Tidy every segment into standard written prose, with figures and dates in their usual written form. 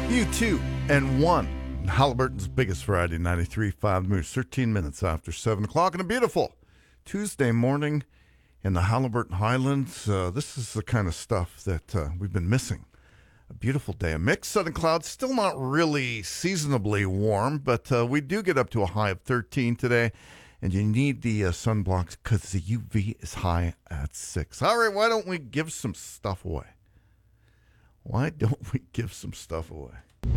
U2 and 1. Halliburton's biggest Friday, 93.5 Moose, 13 minutes after 7 o'clock. And a beautiful Tuesday morning in the Halliburton Highlands. This is the kind of stuff that we've been missing. A beautiful day. A mixed sun and clouds, still not really seasonably warm, but we do get up to a high of 13 today. And you need the sunblocks because the UV is high at 6. All right, why don't we give some stuff away? Why don't we give some stuff away?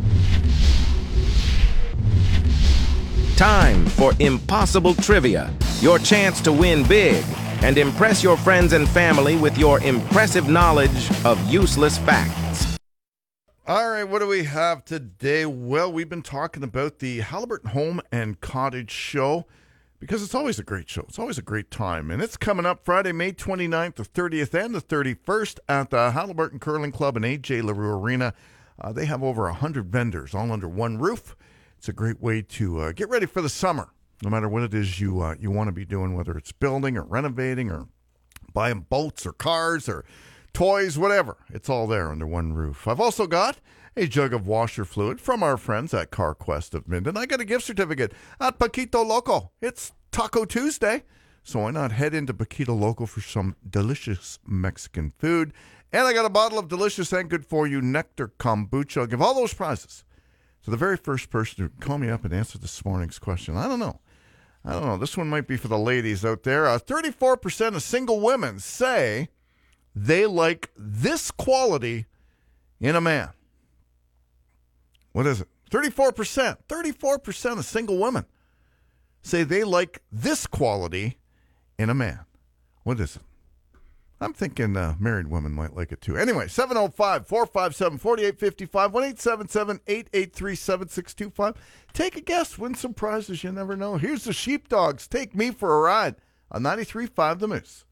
Time for Impossible Trivia, your chance to win big and impress your friends and family with your impressive knowledge of useless facts. All right, what do we have today? Well, we've been talking about the Halliburton Home and Cottage Show because it's always a great show. It's always a great time. And it's coming up Friday, May 29th, the 30th, and the 31st at the Halliburton Curling Club and A.J. LaRue Arena. They have over 100 vendors all under one roof. It's a great way to get ready for the summer, no matter what it is you want to be doing, whether it's building or renovating or buying boats or cars or toys, whatever. It's all there under one roof. I've also got a jug of washer fluid from our friends at CarQuest of Minden. I got a gift certificate at Paquito Loco. It's Taco Tuesday, so why not head into Paquito Loco for some delicious Mexican food. And I got a bottle of delicious and good-for-you Nectar Kombucha. I'll give all those prizes to the very first person who call me up and answer this morning's question. I don't know. This one might be for the ladies out there. 34% of single women say they like this quality in a man. What is it? 34%. 34% of single women say they like this quality in a man. What is it? I'm thinking married women might like it too. Anyway, 705-457-4855, 1-877-883-7625. Take a guess. Win some prizes you never know. Here's the Sheepdogs. Take me for a ride on 93.5 The Moose.